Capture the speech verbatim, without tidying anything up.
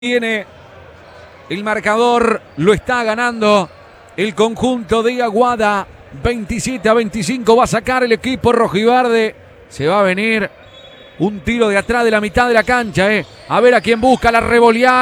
Tiene el marcador, lo está ganando el conjunto de Aguada. veintisiete a veinticinco va a sacar el equipo rojiverde. Se va a venir un tiro de atrás de la mitad de la cancha. Eh. A ver a quién busca la revoleada.